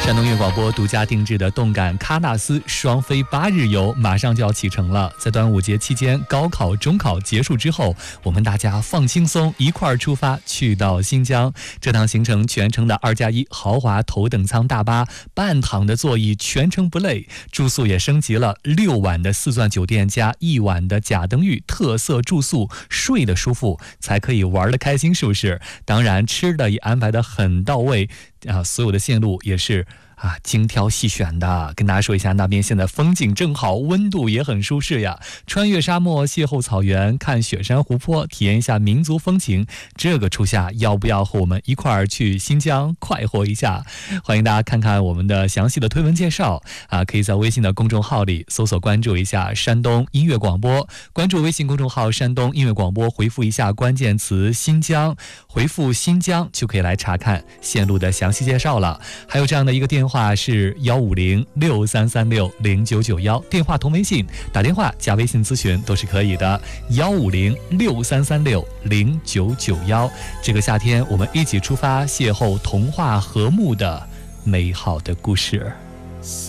山东音乐广播独家定制的动感喀纳斯双飞8日游马上就要启程了。在端午节期间，高考、中考结束之后，我们大家放轻松，一块儿出发去到新疆。这趟行程全程的2+1豪华头等舱大巴，半躺的座椅全程不累，住宿也升级了，6晚的4钻酒店加1晚的甲登峪特色住宿，睡得舒服才可以玩得开心，是不是？当然吃的也安排得很到位啊，所有的线路也是精挑细选的。跟大家说一下，那边现在风景正好，温度也很舒适呀。穿越沙漠，邂逅草原，看雪山湖泊，体验一下民族风情。这个初夏要不要和我们一块儿去新疆快活一下？欢迎大家看看我们的详细的推文介绍可以在微信的公众号里搜索关注一下山东音乐广播，关注微信公众号山东音乐广播，回复一下关键词新疆，回复新疆就可以来查看线路的详细介绍了。还有这样的一个电话是15063360991，电话同微信，打电话加微信咨询都是可以的。15063360991，这个夏天我们一起出发，邂逅童话和睦的美好的故事。